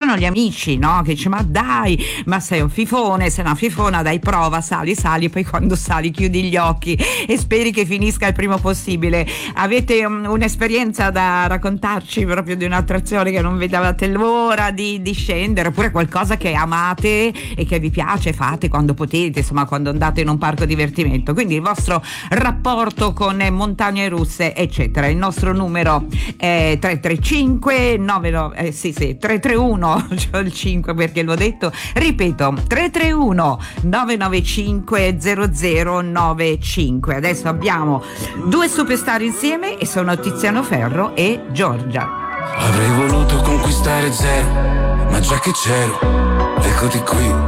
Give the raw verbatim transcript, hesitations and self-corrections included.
sono gli amici, no? Che dice: ma dai, ma sei un fifone, sei una fifona, dai, prova, sali, sali, poi quando sali chiudi gli occhi e speri che finisca il prima possibile. Avete um, un'esperienza da raccontarci proprio di un'attrazione che non vedevate l'ora di, di scendere, oppure qualcosa che amate e che vi piace, fate quando potete, insomma, quando andate in un parco divertimento? Quindi il vostro rapporto con montagne russe, eccetera. Il nostro numero è tre tre cinque nove nove eh, sì sì tre tre uno, c'ho il cinque perché l'ho detto, ripeto, tre tre uno nove nove cinque zero zero nove cinque. Adesso abbiamo due superstar insieme e sono Tiziano Ferro e Giorgia. Avrei voluto conquistare zero, ma già che c'ero, eccoti qui.